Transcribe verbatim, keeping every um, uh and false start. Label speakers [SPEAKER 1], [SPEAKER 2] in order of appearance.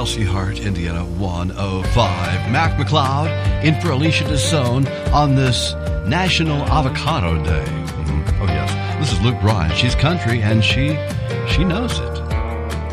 [SPEAKER 1] Chelsea Hart, Indiana one oh five. Mac McLeod in for Alicia DeSone on this National Avocado Day. Mm-hmm. Oh, yes. This is Luke Bryan. She's country, and she she knows it.